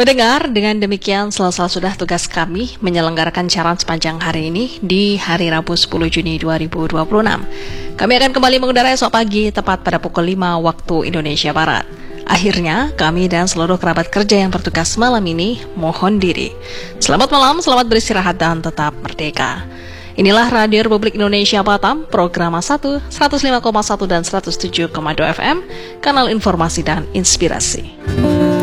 Pendengar, dengan demikian selesai sudah tugas kami menyelenggarakan siaran sepanjang hari ini di hari Rabu 10 Juni 2026. Kami akan kembali mengudara esok pagi tepat pada pukul 5 waktu Indonesia Barat. Akhirnya, kami dan seluruh kerabat kerja yang bertugas malam ini mohon diri. Selamat malam, selamat beristirahat dan tetap merdeka. Inilah Radio Republik Indonesia Batam, program 1, 105,1 dan 107,2 FM, kanal informasi dan inspirasi.